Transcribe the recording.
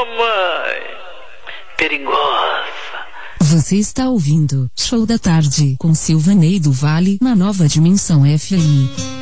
mamãe. Perigosa. Você está ouvindo Show da Tarde com Silvanei do Vale na Nova Dimensão FM.